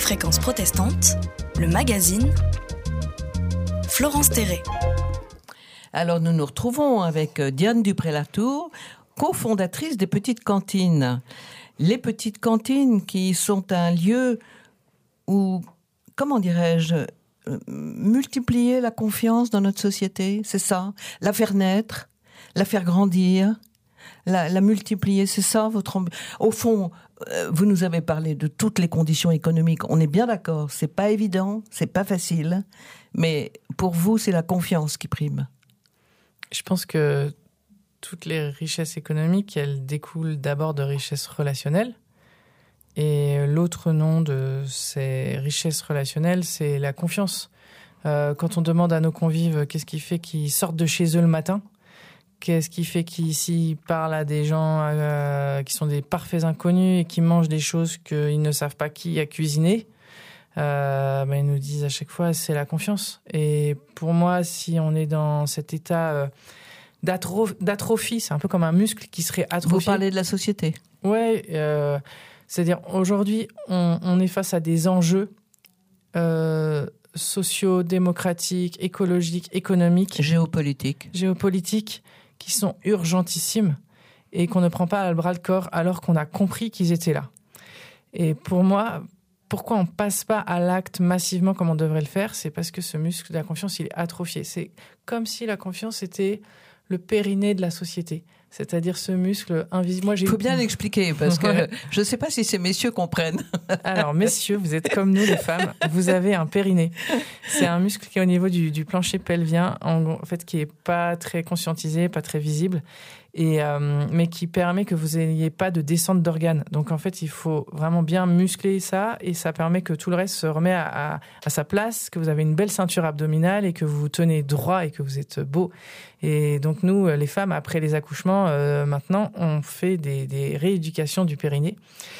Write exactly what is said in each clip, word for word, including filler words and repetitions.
Fréquence protestante, le magazine, Florence Terré. Alors nous nous retrouvons avec Diane Dupré-Latour, cofondatrice des Petites Cantines. Les Petites Cantines qui sont un lieu où, comment dirais-je, multiplier la confiance dans notre société, c'est ça, la faire naître, la faire grandir, la, la multiplier, c'est ça votre amb... Au fond, euh, vous nous avez parlé de toutes les conditions économiques, on est bien d'accord, c'est pas évident, c'est pas facile, mais pour vous, c'est la confiance qui prime. Je pense que toutes les richesses économiques, elles découlent d'abord de richesses relationnelles. Et l'autre nom de ces richesses relationnelles, c'est la confiance. Euh, quand on demande à nos convives qu'est-ce qui fait qu'ils sortent de chez eux le matin, qu'est-ce qui fait qu'ils s'y parlent à des gens euh, qui sont des parfaits inconnus et qui mangent des choses qu'ils ne savent pas qui a cuisiné, euh, ben ils nous disent à chaque fois c'est la confiance. Et pour moi, si on est dans cet état euh, d'atro- d'atrophie, c'est un peu comme un muscle qui serait atrophié. Vous parlez de la société. Ouais, euh, c'est-à-dire aujourd'hui, on, on est face à des enjeux euh, sociaux, démocratiques, écologiques, économiques, géopolitiques, géopolitiques, qui sont urgentissimes et qu'on ne prend pas à bras le corps alors qu'on a compris qu'ils étaient là. Et pour moi, pourquoi on passe pas à l'acte massivement comme on devrait le faire ? C'est parce que ce muscle de la confiance, il est atrophié. C'est comme si la confiance était le périnée de la société. C'est-à-dire ce muscle invisible. Moi, j'ai Il faut bien l'expliquer, parce que je ne sais pas si ces messieurs comprennent. Alors, messieurs, vous êtes comme nous, les femmes, vous avez un périnée. C'est un muscle qui est au niveau du, du plancher pelvien, en, en fait, qui n'est pas très conscientisé, pas très visible, et, euh, mais qui permet que vous n'ayez pas de descente d'organes. Donc, en fait, il faut vraiment bien muscler ça, et ça permet que tout le reste se remet à, à, à sa place, que vous avez une belle ceinture abdominale, et que vous vous tenez droit, et que vous êtes beau. Et donc, nous, les femmes, après les accouchements, euh, maintenant, on fait des, des rééducations du périnée.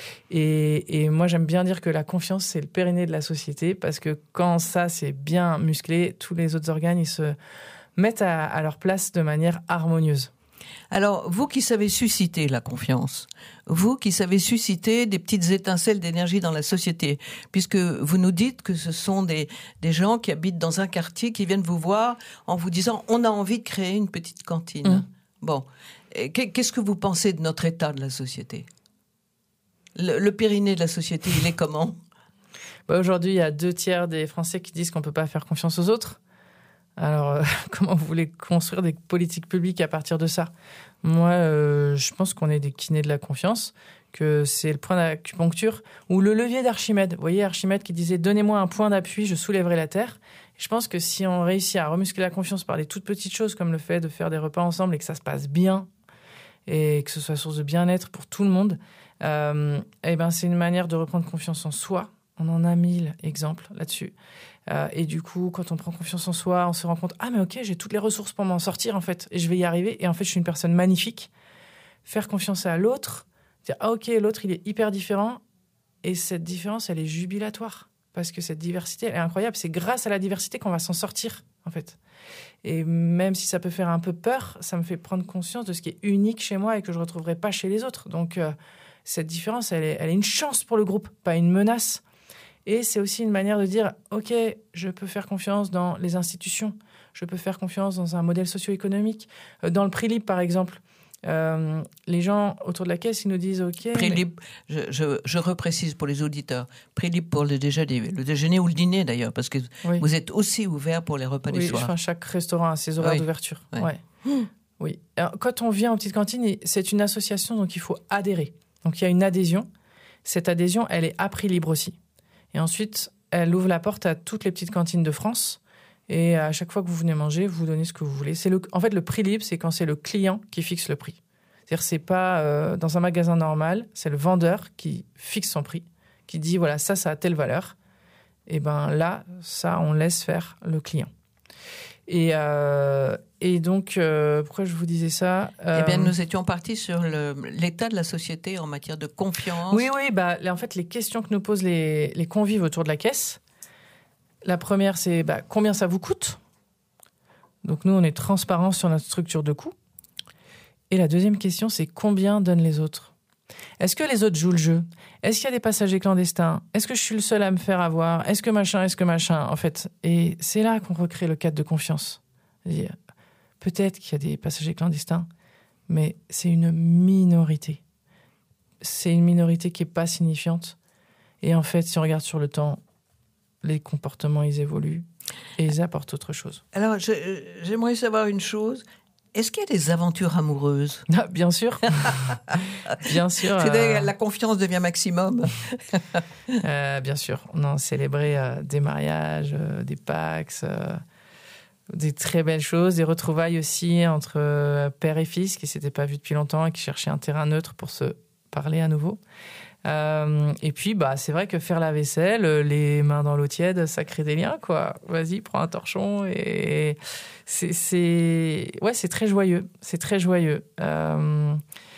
Et, et moi, j'aime bien dire que la confiance, c'est le périnée de la société, parce que quand ça, c'est bien musclé, tous les autres organes, ils se mettent à, à leur place de manière harmonieuse. Alors, vous qui savez susciter la confiance, vous qui savez susciter des petites étincelles d'énergie dans la société, puisque vous nous dites que ce sont des, des gens qui habitent dans un quartier qui viennent vous voir en vous disant « on a envie de créer une petite cantine mmh. ». Bon, qu'est-ce que vous pensez de notre état de la société ? Le, le périnée de la société, il est comment ? Bah aujourd'hui, il y a deux tiers des Français qui disent qu'on ne peut pas faire confiance aux autres. Alors, euh, comment vous voulez construire des politiques publiques à partir de ça ? Moi, euh, je pense qu'on est des kinés de la confiance, que c'est le point d'acupuncture ou le levier d'Archimède. Vous voyez, Archimède qui disait « Donnez-moi un point d'appui, je soulèverai la terre ». Je pense que si on réussit à remuscler la confiance par des toutes petites choses comme le fait de faire des repas ensemble et que ça se passe bien et que ce soit source de bien-être pour tout le monde, euh, eh ben, c'est une manière de reprendre confiance en soi. On en a mille exemples là-dessus. Euh, et du coup, quand on prend confiance en soi, on se rend compte « Ah, mais ok, j'ai toutes les ressources pour m'en sortir, en fait, et je vais y arriver. Et en fait, je suis une personne magnifique. » Faire confiance à l'autre, dire « Ah, ok, l'autre, il est hyper différent. » Et cette différence, elle est jubilatoire. Parce que cette diversité, elle est incroyable. C'est grâce à la diversité qu'on va s'en sortir, en fait. Et même si ça peut faire un peu peur, ça me fait prendre conscience de ce qui est unique chez moi et que je ne retrouverai pas chez les autres. Donc, euh, cette différence, elle est, elle est une chance pour le groupe, pas une menace. Et c'est aussi une manière de dire « Ok, je peux faire confiance dans les institutions. Je peux faire confiance dans un modèle socio-économique. Euh, dans le prix libre, par exemple. Euh, les gens autour de la caisse, ils nous disent « Ok... » Prix mais... libre, je, je, je reprécise pour les auditeurs. Prix libre pour le déjeuner, le déjeuner ou le dîner, d'ailleurs, parce que oui. Vous êtes aussi ouvert pour les repas oui, du soir. Enfin, chaque restaurant a ses horaires oui. d'ouverture. Oui. Ouais. Oui. Alors, quand on vient en petite cantine, c'est une association, donc il faut adhérer. Donc, il y a une adhésion. Cette adhésion, elle est à prix libre aussi. Et ensuite, elle ouvre la porte à toutes les petites cantines de France. Et à chaque fois que vous venez manger, vous donnez ce que vous voulez. C'est le, en fait, le prix libre, c'est quand c'est le client qui fixe le prix. C'est-à-dire, c'est pas euh, dans un magasin normal, c'est le vendeur qui fixe son prix, qui dit, voilà, ça, ça a telle valeur. Et ben là, ça, on laisse faire le client. Et, euh, et donc, euh, pourquoi je vous disais ça euh... Eh bien, nous étions partis sur le, l'état de la société en matière de confiance. Oui, oui. Bah, en fait, les questions que nous posent les, les convives autour de la caisse, la première, c'est bah, combien ça vous coûte ? Donc, nous, on est transparent sur notre structure de coûts. Et la deuxième question, c'est combien donnent les autres ? Est-ce que les autres jouent le jeu? Est-ce qu'il y a des passagers clandestins? Est-ce que je suis le seul à me faire avoir? Est-ce que machin, est-ce que machin, en fait? Et c'est là qu'on recrée le cadre de confiance. C'est-à-dire, peut-être qu'il y a des passagers clandestins, mais c'est une minorité. C'est une minorité qui n'est pas signifiante. Et en fait, si on regarde sur le temps, les comportements, ils évoluent et ils apportent autre chose. Alors, je, j'aimerais savoir une chose. Est-ce qu'il y a des aventures amoureuses? Ah, bien sûr. Bien sûr. C'est euh... La confiance devient maximum. euh, bien sûr. On a célébré euh, des mariages, euh, des Pax, euh, des très belles choses, des retrouvailles aussi entre euh, père et fils qui ne s'étaient pas vus depuis longtemps et qui cherchaient un terrain neutre pour se parler à nouveau. Euh, et puis, bah, c'est vrai que faire la vaisselle, les mains dans l'eau tiède, ça crée des liens, quoi. Vas-y, prends un torchon et c'est, c'est, ouais, c'est très joyeux. C'est très joyeux. Euh,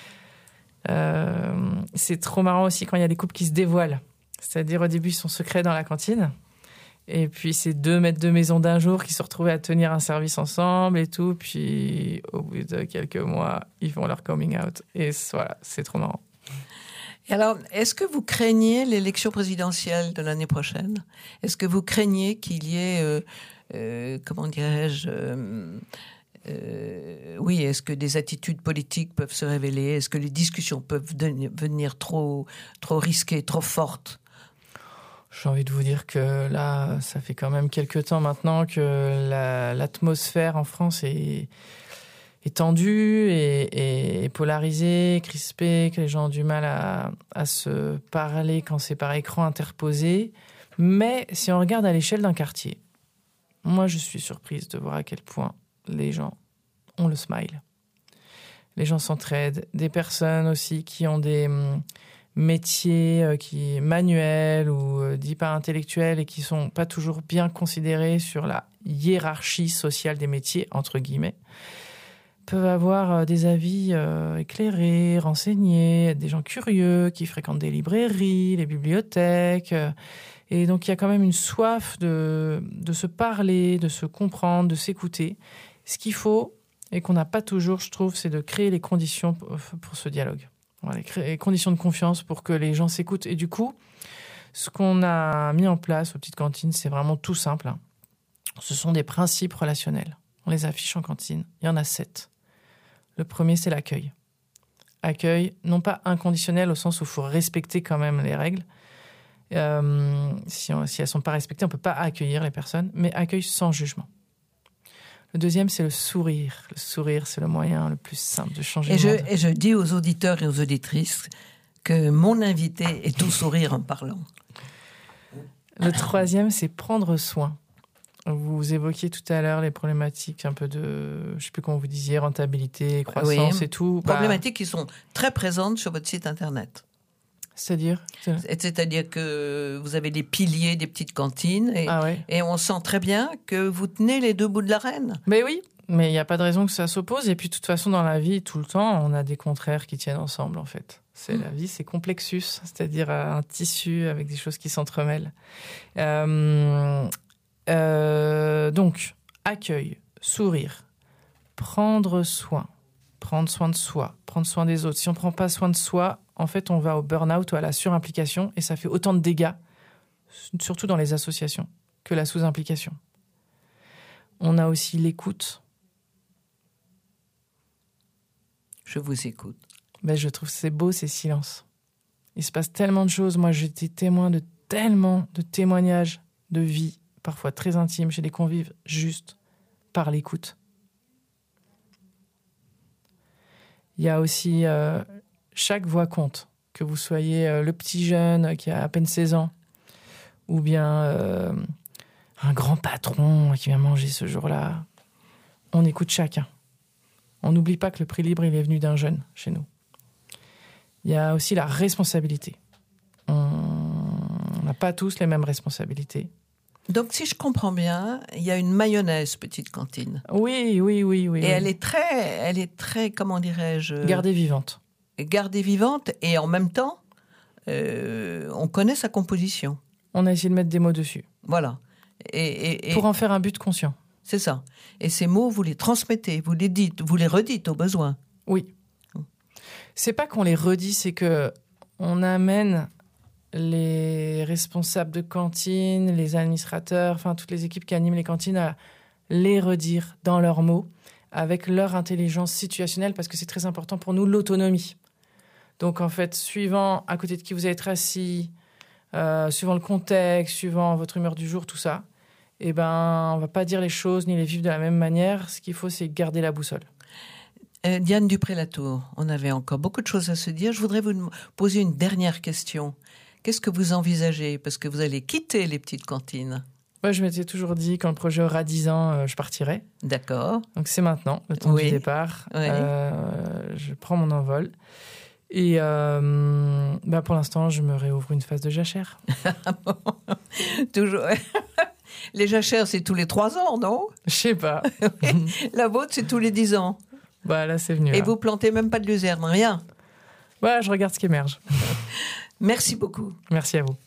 euh, c'est trop marrant aussi quand il y a des couples qui se dévoilent. C'est-à-dire, au début, ils sont secrets dans la cantine. Et puis, c'est deux maîtres de maison d'un jour qui se retrouvaient à tenir un service ensemble et tout. Puis, au bout de quelques mois, ils font leur coming out. Et voilà, c'est trop marrant. Et alors, est-ce que vous craignez l'élection présidentielle de l'année prochaine? Est-ce que vous craignez qu'il y ait, euh, euh, comment dirais-je, euh, euh, oui, est-ce que des attitudes politiques peuvent se révéler? Est-ce que les discussions peuvent devenir trop, trop risquées, trop fortes? J'ai envie de vous dire que là, ça fait quand même quelques temps maintenant que la, l'atmosphère en France est... est tendue et, et polarisée, crispée, que les gens ont du mal à, à se parler quand c'est par écran interposé. Mais si on regarde à l'échelle d'un quartier, moi je suis surprise de voir à quel point les gens ont le smile. Les gens s'entraident. Des personnes aussi qui ont des hum, métiers euh, qui, manuels ou euh, dits pas intellectuels et qui sont pas toujours bien considérés sur la hiérarchie sociale des métiers, entre guillemets, peuvent avoir des avis euh, éclairés, renseignés, des gens curieux qui fréquentent des librairies, les bibliothèques. Euh, et donc, il y a quand même une soif de, de se parler, de se comprendre, de s'écouter. Ce qu'il faut, et qu'on n'a pas toujours, je trouve, c'est de créer les conditions pour, pour ce dialogue. Voilà, créer les conditions de confiance pour que les gens s'écoutent. Et du coup, ce qu'on a mis en place aux petites cantines, c'est vraiment tout simple. Hein. Ce sont des principes relationnels. On les affiche en cantine. Il y en a sept. Le premier, c'est l'accueil. Accueil, non pas inconditionnel au sens où il faut respecter quand même les règles. Euh, si, on, si elles ne sont pas respectées, on ne peut pas accueillir les personnes, mais accueil sans jugement. Le deuxième, c'est le sourire. Le sourire, c'est le moyen le plus simple de changer et le je, monde. Et je dis aux auditeurs et aux auditrices que mon invité est tout sourire en parlant. Le troisième, c'est prendre soin. Vous évoquiez tout à l'heure les problématiques un peu de, je ne sais plus comment vous disiez, rentabilité, croissance oui, et tout. Problématiques bah, qui sont très présentes sur votre site internet. C'est-à-dire C'est-à-dire que vous avez des piliers des petites cantines et, ah ouais. et on sent très bien que vous tenez les deux bouts de la reine. Mais oui, mais il n'y a pas de raison que ça s'oppose. Et puis de toute façon, dans la vie, tout le temps, on a des contraires qui tiennent ensemble en fait. C'est, mmh. La vie, c'est complexus, c'est-à-dire un tissu avec des choses qui s'entremêlent. Euh... Euh, donc, accueil, sourire, prendre soin, prendre soin de soi, prendre soin des autres. Si on ne prend pas soin de soi, en fait, on va au burn-out ou à la surimplication et ça fait autant de dégâts, surtout dans les associations, que la sous-implication. On a aussi l'écoute. Je vous écoute. Ben, je trouve que c'est beau, ces silences. Il se passe tellement de choses. Moi, j'étais témoin de tellement de témoignages de vie, parfois très intime, chez des convives, juste par l'écoute. Il y a aussi euh, chaque voix compte, que vous soyez euh, le petit jeune qui a à peine seize ans, ou bien euh, un grand patron qui vient manger ce jour-là. On écoute chacun. On n'oublie pas que le prix libre, il est venu d'un jeune chez nous. Il y a aussi la responsabilité. On n'a pas tous les mêmes responsabilités. Donc, si je comprends bien, il y a une mayonnaise petite cantine. Oui, oui, oui, oui. Et oui. elle est très, elle est très, comment dirais-je, gardée vivante. Gardée vivante, et en même temps, euh, on connaît sa composition. On a essayé de mettre des mots dessus. Voilà. Et, et, et pour en faire un but conscient. C'est ça. Et ces mots, vous les transmettez, vous les dites, vous les redites au besoin. Oui. C'est pas qu'on les redit, c'est que on amène les responsables de cantine, les administrateurs, enfin toutes les équipes qui animent les cantines à les redire dans leurs mots, avec leur intelligence situationnelle, parce que c'est très important pour nous, l'autonomie. Donc en fait, suivant à côté de qui vous allez être assis, euh, suivant le contexte, suivant votre humeur du jour, tout ça, eh ben, on va pas dire les choses ni les vivre de la même manière. Ce qu'il faut, c'est garder la boussole. Euh, Diane Dupré-Latour, on avait encore beaucoup de choses à se dire. Je voudrais vous poser une dernière question. Qu'est-ce que vous envisagez? Parce que vous allez quitter les petites cantines. Moi, je m'étais toujours dit, quand le projet aura dix ans, euh, je partirai. D'accord. Donc, c'est maintenant, le temps oui. du départ. Oui. Euh, je prends mon envol. Et euh, bah pour l'instant, je me réouvre une phase de jachère. Toujours. Les jachères, c'est tous les trois ans, non? Je sais pas. La vôtre, c'est tous les dix ans. Bah là, c'est venu. Et là. vous plantez même pas de luzerne, rien? Bah, je regarde ce qui émerge. Merci beaucoup. Merci à vous.